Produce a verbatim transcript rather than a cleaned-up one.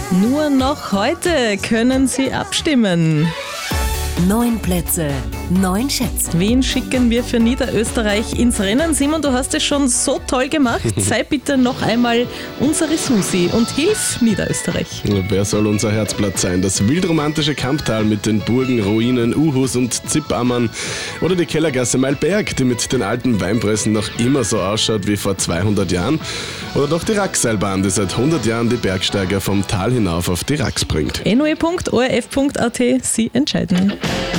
Nur noch heute können Sie abstimmen. Neun Plätze, neun Schätze. Wen schicken wir für Niederösterreich ins Rennen? Simon, du hast es schon so toll gemacht. Sei bitte noch einmal unsere Susi und hilf Niederösterreich. Wer soll unser Herzblatt sein? Das wildromantische Kamptal mit den Burgen, Ruinen, Uhus und Zippammern oder die Kellergasse Mailberg, die mit den alten Weinpressen noch immer so ausschaut wie vor zweihundert Jahren? Oder doch die Rackseilbahn, die seit hundert Jahren die Bergsteiger vom Tal hinauf auf die Racks bringt? n o e punkt o r f punkt a t, Sie entscheiden.